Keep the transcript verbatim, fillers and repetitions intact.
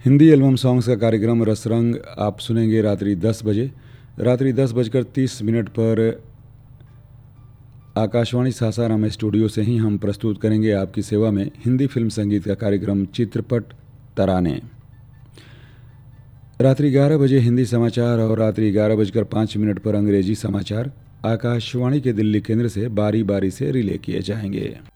Hindi album songs का कार्यक्रम रसरंग आप सुनेंगे रात्रि दस बजे। रात्रि दस बजकर तीस मिनट पर आकाशवाणी सासाराम स्टूडियो से ही हम प्रस्तुत करेंगे आपकी सेवा में हिंदी फिल्म संगीत का कार्यक्रम चित्रपट तराने। रात्रि ग्यारह बजे हिंदी समाचार और रात्रि ग्यारह बजकर पाँच मिनट पर अंग्रेजी समाचार आकाशवाणी के दिल्ली केंद्र से बारी बारी से रिले किए जाएंगे।